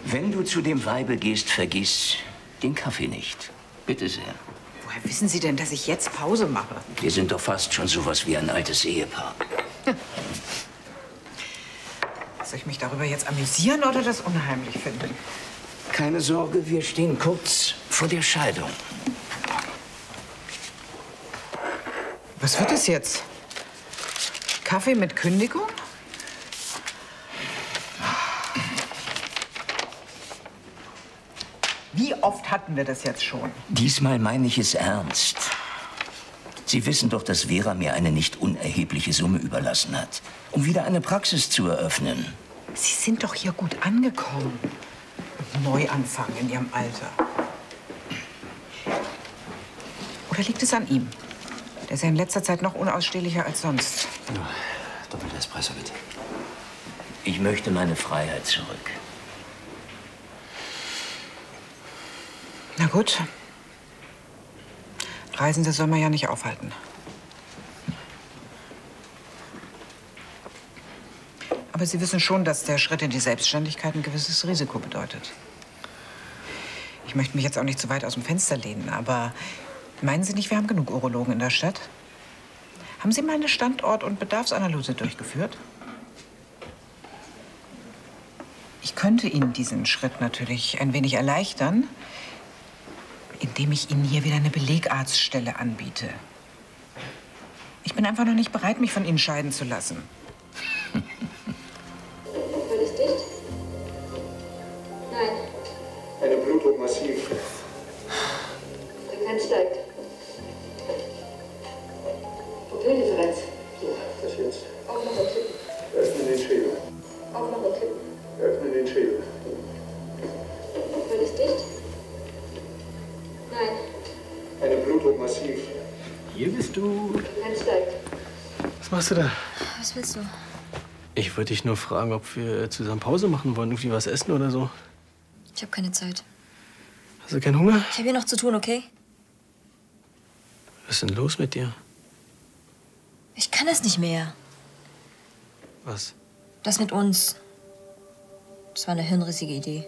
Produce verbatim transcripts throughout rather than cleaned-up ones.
Wenn du zu dem Weibe gehst, vergiss den Kaffee nicht. Bitte sehr. Woher wissen Sie denn, dass ich jetzt Pause mache? Wir sind doch fast schon sowas wie ein altes Ehepaar. Soll ich mich darüber jetzt amüsieren oder das unheimlich finden? Keine Sorge, wir stehen kurz vor der Scheidung. Was wird es jetzt? Kaffee mit Kündigung? Wie oft hatten wir das jetzt schon? Diesmal meine ich es ernst. Sie wissen doch, dass Vera mir eine nicht unerhebliche Summe überlassen hat, um wieder eine Praxis zu eröffnen. Sie sind doch hier gut angekommen. Neuanfang in Ihrem Alter. Oder liegt es an ihm? Der ist ja in letzter Zeit noch unausstehlicher als sonst. Ja, doppelter Espresso, bitte. Ich möchte meine Freiheit zurück. Na gut. Reisende soll man ja nicht aufhalten. Aber Sie wissen schon, dass der Schritt in die Selbstständigkeit ein gewisses Risiko bedeutet. Ich möchte mich jetzt auch nicht zu weit aus dem Fenster lehnen, aber meinen Sie nicht, wir haben genug Urologen in der Stadt? Haben Sie mal eine Standort- und Bedarfsanalyse durchgeführt? Ich könnte Ihnen diesen Schritt natürlich ein wenig erleichtern, indem ich Ihnen hier wieder eine Belegarztstelle anbiete. Ich bin einfach noch nicht bereit, mich von Ihnen scheiden zu lassen. Alles dicht? Nein. Eine Blutung massiv. Frequenz steigt. Pupillendifferenz. So, das jetzt. Aufmachen und klippen. Öffnen den Schädel. Aufmachen und klippen. Öffnen den Schädel. Alles dicht? Nein. Eine Blutung massiv. Hier bist du. Frequenz steigt. Was machst du da? Was willst du? Ich wollte dich nur fragen, ob wir zusammen Pause machen wollen, irgendwie was essen oder so. Ich habe keine Zeit. Hast du keinen Hunger? Ich habe hier noch zu tun, okay? Was ist denn los mit dir? Ich kann es nicht mehr. Was? Das mit uns. Das war eine hirnrissige Idee.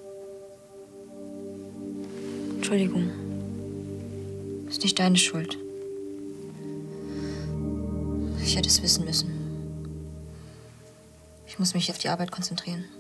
Entschuldigung. Ist nicht deine Schuld. Ich hätte es wissen müssen. Ich muss mich auf die Arbeit konzentrieren.